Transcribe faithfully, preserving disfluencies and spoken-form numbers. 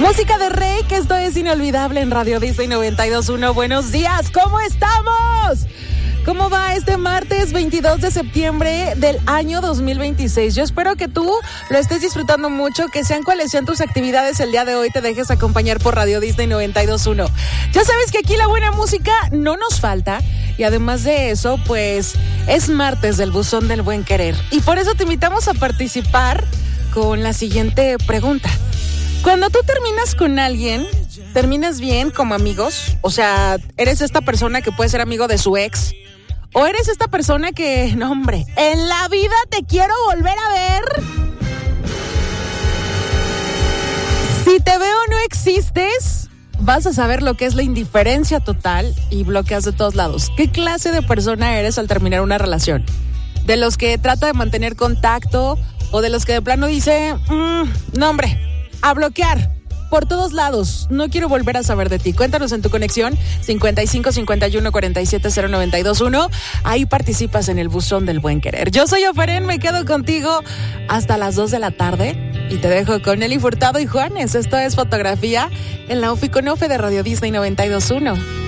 Música de Rey, que esto es inolvidable en Radio Disney noventa y dos punto uno. Buenos días, ¿cómo estamos? ¿Cómo va este martes veintidós de septiembre del año dos mil veintiséis? Yo espero que tú lo estés disfrutando mucho, que sean cuales sean tus actividades el día de hoy, te dejes acompañar por Radio Disney noventa y dos punto uno. Ya sabes que aquí la buena música no nos falta y además de eso, pues es martes del Buzón del Buen Querer. Y por eso te invitamos a participar con la siguiente pregunta. Cuando tú terminas con alguien, ¿terminas bien como amigos? O sea, ¿eres esta persona que puede ser amigo de su ex? ¿O eres esta persona que, no hombre, en la vida te quiero volver a ver? Si te veo no existes, vas a saber lo que es la indiferencia total y bloqueas de todos lados. ¿Qué clase de persona eres al terminar una relación? ¿De los que trata de mantener contacto o de los que de plano dice, mmm, no hombre, a bloquear por todos lados, no quiero volver a saber de ti? Cuéntanos en tu conexión cincuenta y cinco cincuenta y uno cuarenta y siete cero noventa y dos uno. Ahí participas en el Buzón del Buen Querer. Yo soy Oferen, me quedo contigo hasta las dos de la tarde y te dejo con Eli Furtado y Juanes. Esto es Fotografía en la Ofi con Ofe de Radio Disney noventa y dos punto uno.